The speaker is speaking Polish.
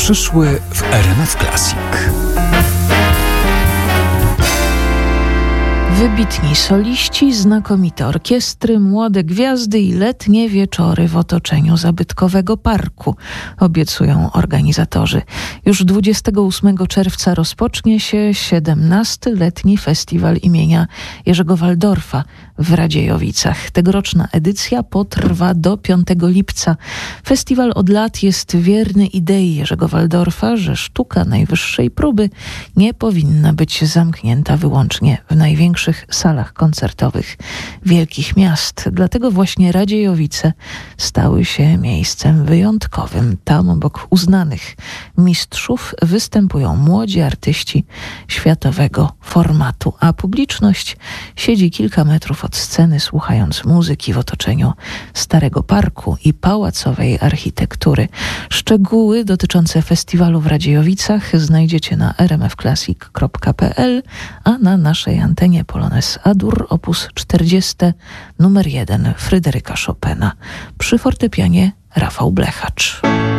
przyszły w RMF Classic. Wybitni soliści, znakomite orkiestry, młode gwiazdy i letnie wieczory w otoczeniu zabytkowego parku, obiecują organizatorzy. Już 28 czerwca rozpocznie się 17-letni festiwal imienia Jerzego Waldorfa w Radziejowicach. Tegoroczna edycja potrwa do 5 lipca. Festiwal od lat jest wierny idei Jerzego Waldorfa, że sztuka najwyższej próby nie powinna być zamknięta wyłącznie w największych salach koncertowych wielkich miast. Dlatego właśnie Radziejowice stały się miejscem wyjątkowym. Tam obok uznanych mistrzów występują młodzi artyści światowego formatu, a publiczność siedzi kilka metrów od sceny, słuchając muzyki w otoczeniu starego parku i pałacowej architektury. Szczegóły dotyczące festiwalu w Radziejowicach znajdziecie na rmfclassic.pl, a na naszej antenie Polonez A-dur op. 40 numer 1 Fryderyka Chopina. Przy fortepianie Rafał Blechacz.